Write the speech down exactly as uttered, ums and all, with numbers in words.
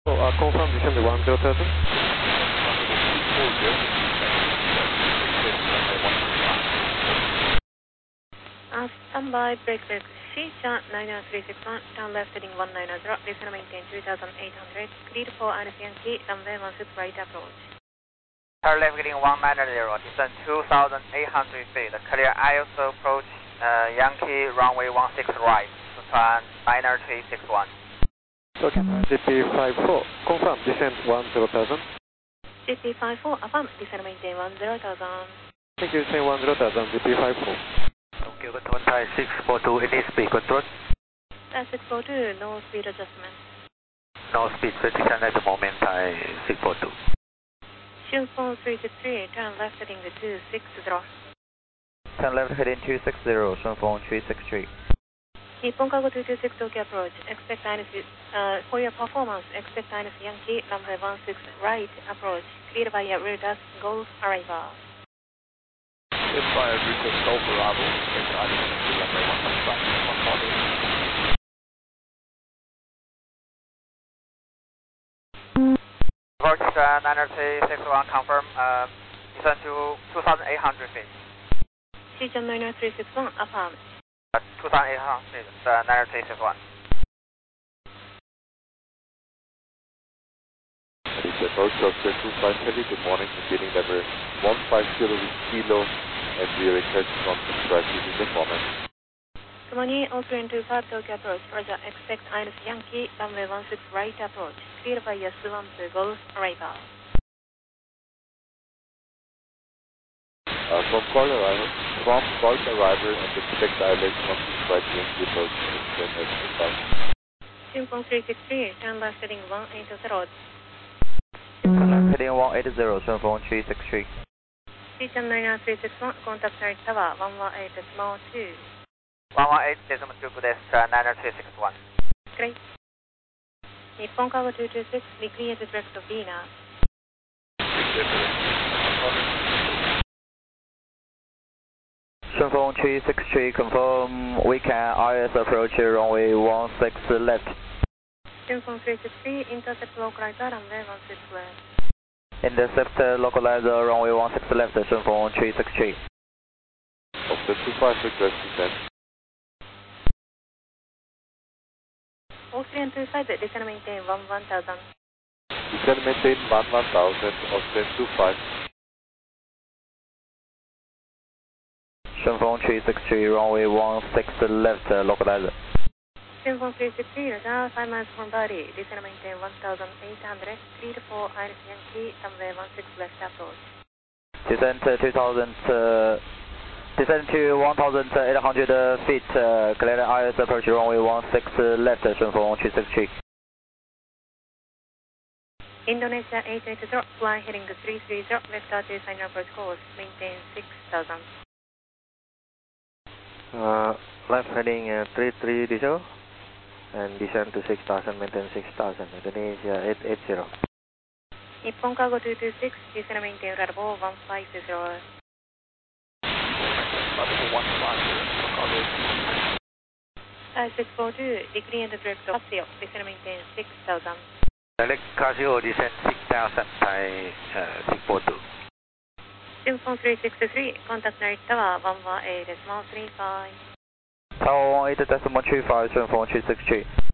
So, uh, confirm descend one zero thousand. Uh, standby, break break, Shisha nine zero three six one, turn left heading one nine zero, descend maintain two thousand eight hundred, clear for Anis Yankee, runway one six right approach. Turn left heading one nine zero, descend two thousand eight hundred feet, clear I S O approach, uh, Yankee runway one six right, to turn nine three six one. Okay, G P five four, confirm descend one zero thousand. G P five four, affirm, descend maintain one zero thousand. Thank you, descend one zero thousand, G P five four. Okay, control Thai six four two, it is speed control. Thai six four two, no speed adjustment. No speed prediction at the moment, Thai six four two. Shunfeng three six three, turn left heading two six zero. Turn left heading two six zero, Shunfeng three six three. Nippon Cargo two two six Tokyo approach, expect Anis, uh, for your performance, expect Anis Yankee, runway one six right approach, clear via rear duct, Golf arrival. Inspired request Golf arrival, expect Anis Yankee, runway one six right, one five. Approach uh, nine three six one, confirm, uh, descend to two thousand eight hundred feet. Shenzhen nine three six one, affirm. Uh, two thousand eight hundred feet, uh, nine three six one. It's approach Oscar two five three, good morning, repeating number one five zero with kilo, and we request contact track using the format. Good morning, all three two five Tokyo approach, roger, expect Anis Yankee, runway one six right approach, clear via Swamp Golf arrival. Uh, from call arrival, from call arrival and expect island from the right Yankee approach, extend at two five. Shunfeng three six three, turn left heading one eight zero. Turn left heading one eight zero, Shunfeng three six three. Shenzhen nine three six one, contact Night Tower one one eight decimal two. one one eight decimal two, good day, uh, nine three six one. Great. Nippon Cargo two two six, we clear the direct of Venus. Shunfeng three six three, confirm we can I S approach runway one six left. Shunfeng three six three, intercept localizer runway one six left. Intercept localizer runway one six left, Shunfeng three six three. Oscar two five, request descent. Austrian two five, descend maintain one one thousand. Descend maintain one one thousand, Oscar two five. Shunfeng three six three, runway one six left, uh, localizer. Shunfeng three six three, radar five miles from body, descend maintain one thousand eight hundred, three to four Anis Yankee, runway one six left approach. Descend to two thousand, uh, descend to one thousand eight hundred uh, feet, uh, clear I S approach runway one six left, Shunfeng three six three. Indonesia eight eight zero, fly heading three three zero, vector to final approach course, maintain six thousand. Uh, left heading uh, three three zero and descend to six thousand, maintain six thousand, Indonesia eight eight zero. Nippon Cargo two two six, descend maintain radar one five zero. Thai six four two, declare the direct of Casio, descend maintain six thousand. Direct Casio, descend six thousand, Thai uh, six four two. Shunfeng three six three, contact Night Tower one one eight decimal three five. Tower one eight decimal three five, Shunfeng three six three.